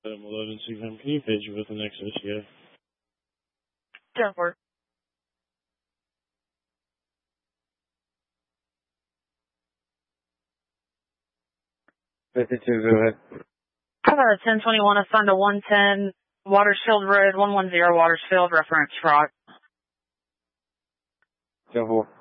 11 CFM, can you page with the next SCA? 10-4. 52, go ahead. 1021 assigned to 110 Watersfield Road, 110 Watersfield, reference rock. 10-4.